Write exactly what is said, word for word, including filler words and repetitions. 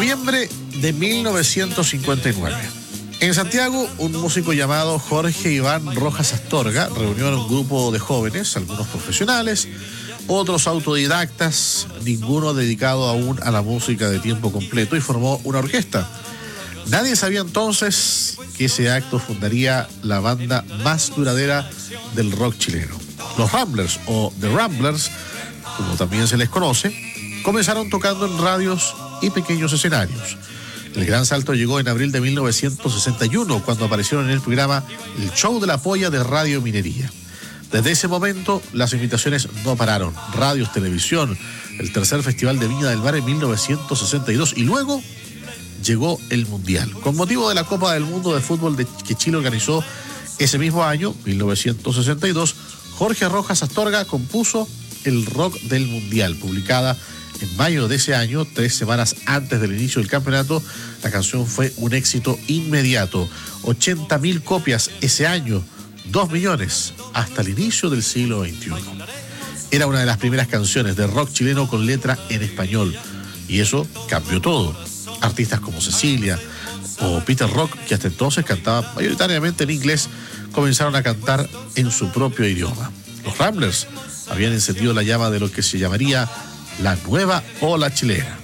Noviembre de mil novecientos cincuenta y nueve. En Santiago, un músico llamado Jorge Iván Rojas Astorga reunió a un grupo de jóvenes, algunos profesionales, otros autodidactas, ninguno dedicado aún a la música de tiempo completo, y formó una orquesta. Nadie sabía entonces que ese acto fundaría la banda más duradera del rock chileno. Los Ramblers, o The Ramblers, como también se les conoce, comenzaron tocando en radios y pequeños escenarios. El gran salto llegó en abril de mil novecientos sesenta y uno, cuando aparecieron en el programa El Show de la Polla de Radio Minería. Desde ese momento, las invitaciones no pararon. Radios, televisión, el tercer Festival de Viña del Mar en mil novecientos sesenta y dos, y luego llegó el Mundial. Con motivo de la Copa del Mundo de Fútbol de que Chile organizó ese mismo año, mil novecientos sesenta y dos, Jorge Rojas Astorga compuso El Rock del Mundial, publicada en mayo de ese año, tres semanas antes del inicio del campeonato. La canción fue un éxito inmediato. ochenta mil copias ese año, dos millones hasta el inicio del siglo veintiuno. Era una de las primeras canciones de rock chileno con letra en español, y eso cambió todo. Artistas como Cecilia o Peter Rock, que hasta entonces cantaban mayoritariamente en inglés, comenzaron a cantar en su propio idioma. Los Ramblers habían encendido la llama de lo que se llamaría la nueva ola chilena.